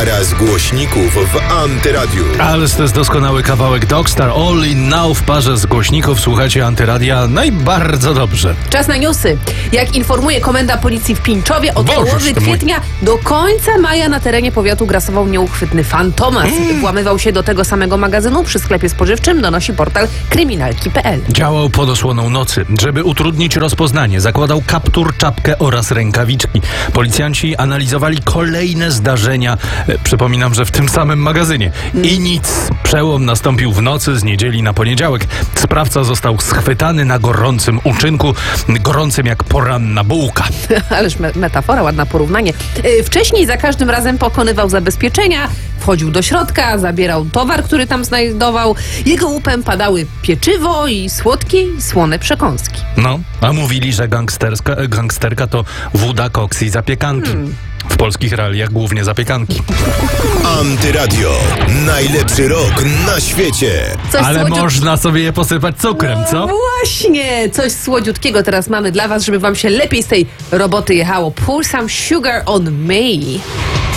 Para z głośników w Antyradiu. Ależ to jest doskonały kawałek Dogstar. All in now w parze z głośników. Słuchajcie Antyradia. No i bardzo dobrze. Czas na newsy. Jak informuje Komenda Policji w Pińczowie, od Bożeż połowy ty mój. kwietnia do końca maja na terenie powiatu grasował nieuchwytny fantomas. Włamywał się do tego samego magazynu przy sklepie spożywczym, donosi portal kryminalki.pl. Działał pod osłoną nocy, żeby utrudnić rozpoznanie. Zakładał kaptur, czapkę oraz rękawiczki. Policjanci analizowali kolejne zdarzenia. Przypominam, że w tym samym magazynie. I nic. Przełom nastąpił w nocy z niedzieli na poniedziałek. Sprawca został schwytany na gorącym uczynku. Gorącym jak poranna bułka. Ależ metafora, ładne porównanie. Wcześniej za każdym razem pokonywał zabezpieczenia, wchodził do środka, zabierał towar, który tam znajdował. Jego łupem padały pieczywo i słodkie i słone przekąski. No, a mówili, że gangsterka to woda, koks i zapiekanki. W polskich realiach głównie zapiekanki. Antyradio. Najlepszy rok na świecie. Coś Ale można sobie je posypać cukrem, co? Właśnie! Coś słodziutkiego teraz mamy dla was, żeby wam się lepiej z tej roboty jechało. Pour some sugar on me.